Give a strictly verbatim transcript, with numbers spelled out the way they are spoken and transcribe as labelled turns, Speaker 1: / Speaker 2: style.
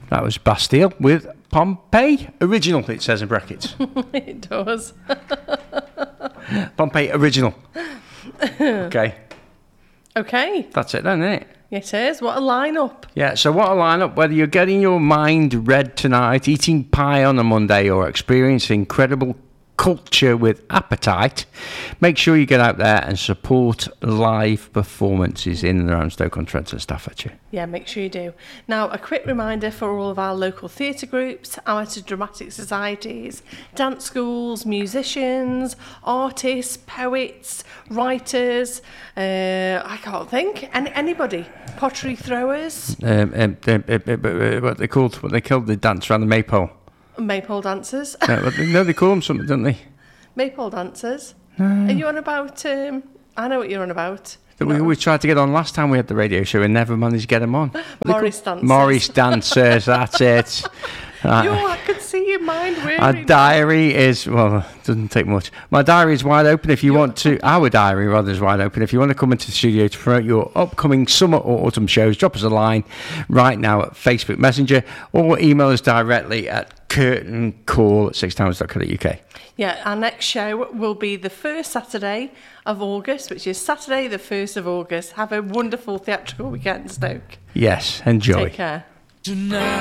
Speaker 1: That was Bastille with Pompeii Original, it says in brackets.
Speaker 2: It does.
Speaker 1: Pompeii Original. Okay.
Speaker 2: Okay.
Speaker 1: That's it then, isn't it?
Speaker 2: It is. What a lineup.
Speaker 1: Yeah, so what a lineup. Whether you're getting your mind read tonight, eating pie on a Monday, or experiencing incredible culture with appetite, make sure you get out there and support live performances in and around Stoke-on-Trent and Staffordshire.
Speaker 2: Yeah, make sure you do. Now, a quick reminder for all of our local theatre groups, amateur dramatic societies, dance schools, musicians, artists, poets, writers, uh, I can't think, any, anybody, pottery throwers.
Speaker 1: Um, um, um, um, um, um, what they called, what they called the dance around the maypole.
Speaker 2: Maypole dancers.
Speaker 1: no, but they, no, they call them something, don't they?
Speaker 2: Maypole dancers.
Speaker 1: No.
Speaker 2: Are you on about... Um, I know what you're on about.
Speaker 1: That we, we tried to get on last time we had the radio show and never managed to get them on.
Speaker 2: Morris dancers.
Speaker 1: Morris dancers, that's it. Right.
Speaker 2: Yo, I could see your mind weary.
Speaker 1: Our diary is, well, it doesn't take much. My diary is wide open if you
Speaker 2: Your-
Speaker 1: want to, our diary rather is wide open. If you want to come into the studio to promote your upcoming summer or autumn shows, drop us a line right now at Facebook Messenger or email us directly at curtaincall at six towns dot co dot uk.
Speaker 2: Yeah, our next show will be the first Saturday of August, which is Saturday the first of August. Have a wonderful theatrical weekend, Stoke.
Speaker 1: Yes, enjoy.
Speaker 2: Take care.
Speaker 3: Tonight.